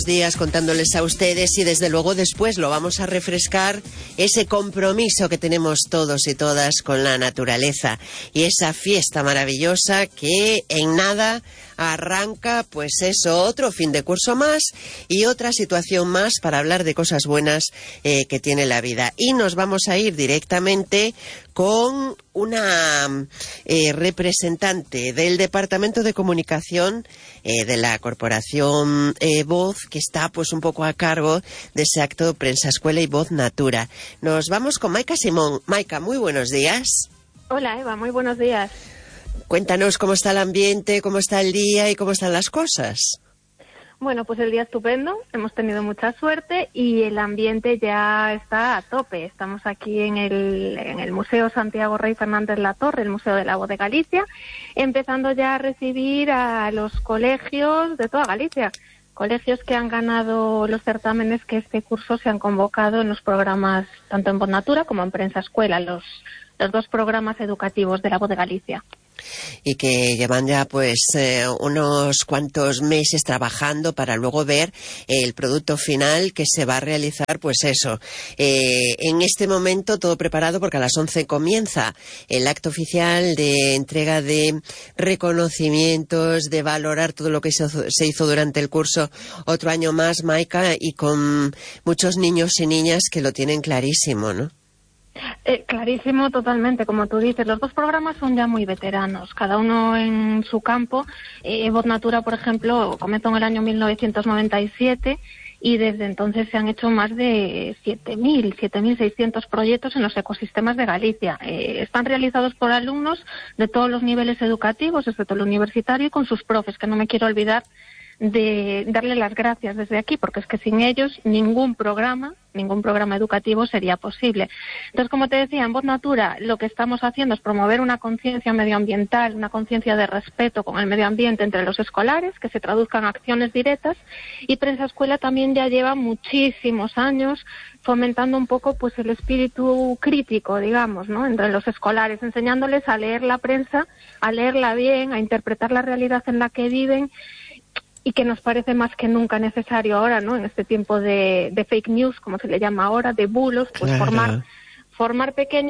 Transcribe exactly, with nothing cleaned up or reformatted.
días contándoles a ustedes y desde luego después lo vamos a refrescar ese compromiso que tenemos todos y todas con la naturaleza y esa fiesta maravillosa que en nada arranca, pues eso, otro fin de curso más y otra situación más para hablar de cosas buenas eh, que tiene la vida. Y nos vamos a ir directamente con una eh, representante del Departamento de Comunicación eh, de la Corporación eh, Voz, que está pues un poco a cargo de ese acto Prensa Escuela y Voz Natura. Nos vamos con Maika Simón. Maika, muy buenos días. Hola Eva, muy buenos días. Cuéntanos cómo está el ambiente, cómo está el día y cómo están las cosas. Bueno, pues el día estupendo, hemos tenido mucha suerte y el ambiente ya está a tope. Estamos aquí en el, en el Museo Santiago Rey Fernández Latorre, el Museo de la Voz de Galicia, empezando ya a recibir a los colegios de toda Galicia. Colegios que han ganado los certámenes que este curso se han convocado en los programas, tanto en Voz Natura como en Prensa Escuela, los, los dos programas educativos de la Voz de Galicia. Y que llevan ya pues eh, unos cuantos meses trabajando para luego ver el producto final que se va a realizar, pues eso. Eh, en este momento todo preparado porque a las once comienza el acto oficial de entrega de reconocimientos, de valorar todo lo que se, se hizo durante el curso otro año más, Maika, y con muchos niños y niñas que lo tienen clarísimo, ¿no? Eh, clarísimo, totalmente, como tú dices. Los dos programas son ya muy veteranos, cada uno en su campo. Eh, Voz Natura, por ejemplo, comenzó en el año mil novecientos noventa y siete y desde entonces se han hecho más de siete mil, siete mil seiscientos proyectos en los ecosistemas de Galicia. Eh, están realizados por alumnos de todos los niveles educativos, excepto el universitario, y con sus profes, que no me quiero olvidar de darle las gracias desde aquí, porque es que sin ellos ningún programa, ningún programa educativo sería posible. Entonces, como te decía, en Voz Natura lo que estamos haciendo es promover una conciencia medioambiental, una conciencia de respeto con el medio ambiente entre los escolares, que se traduzcan en acciones directas, y Prensa Escuela también ya lleva muchísimos años fomentando un poco pues el espíritu crítico, digamos, ¿no?, entre los escolares, enseñándoles a leer la prensa, a leerla bien, a interpretar la realidad en la que viven, y que nos parece más que nunca necesario ahora, ¿no?, en este tiempo de, de fake news, como se le llama ahora, de bulos, pues claro. formar, formar pequeños